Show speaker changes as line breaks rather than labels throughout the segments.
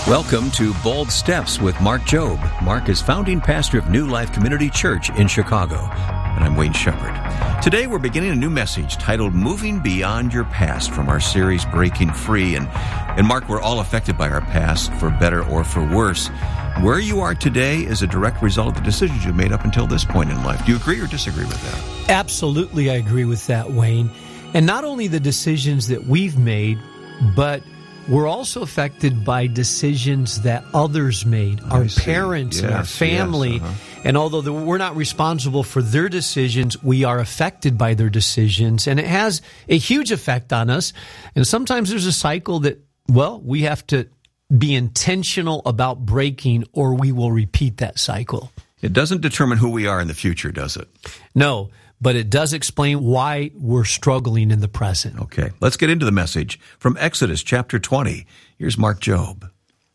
Welcome to Bold Steps with Mark Jobe. Mark is founding pastor of New Life Community Church in Chicago. And I'm Wayne Shepherd. Today we're beginning a new message titled Moving Beyond Your Past from our series Breaking Free. And Mark, we're all affected by our past, for better or for worse. Where you are today is a direct result of the decisions you made up until this point in life. Do you agree or disagree with that?
Absolutely, I agree with that, Wayne. And not only the decisions that we've made, but we're also affected by decisions that others made, our parents and our family. And although we're not responsible for their decisions, we are affected by their decisions. And it has a huge effect on us. And sometimes there's a cycle that, well, we have to be intentional about breaking, or we will repeat that cycle.
It doesn't determine who we are in the future, does it?
No. But it does explain why we're struggling in the present.
Okay, let's get into the message from Exodus chapter 20. Here's Mark Jobe.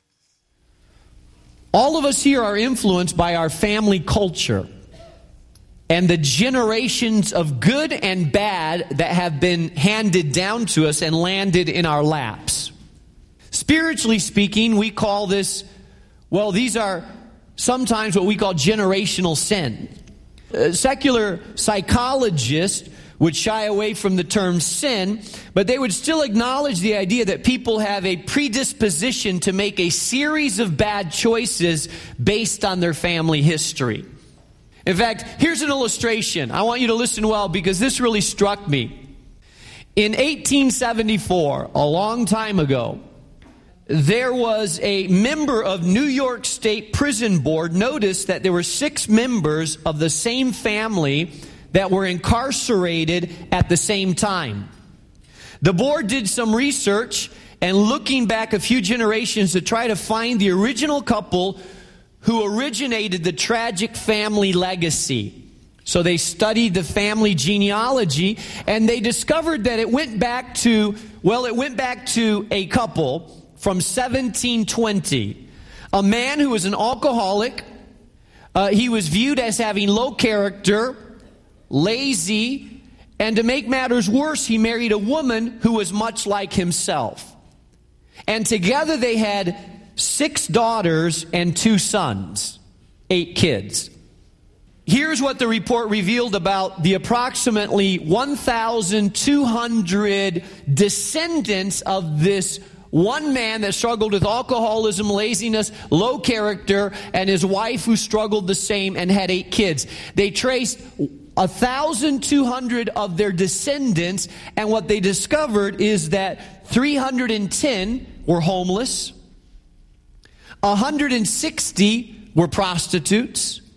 All of us here are influenced by our family culture and the generations of good and bad that have been handed down to us and landed in our laps. Spiritually speaking, we call this, well, these are sometimes what we call generational sin. Secular psychologists would shy away from the term sin, but they would still acknowledge the idea that people have a predisposition to make a series of bad choices based on their family history. In fact, here's an illustration. I want you to listen well because this really struck me. In 1874, a long time ago, there was a member of New York State Prison Board noticed that there were 6 members of the same family that were incarcerated at the same time. The board did some research and looking back a few generations to try to find the original couple who originated the tragic family legacy. So they studied the family genealogy and they discovered that it went back to a couple from 1720, a man who was an alcoholic. He was viewed as having low character, lazy, and to make matters worse, he married a woman who was much like himself. And together they had 6 daughters and 2 sons, 8 kids. Here's what the report revealed about the approximately 1,200 descendants of this one man that struggled with alcoholism, laziness, low character, and his wife who struggled the same and had 8 kids. They traced 1,200 of their descendants, and what they discovered is that 310 were homeless, 160 were prostitutes,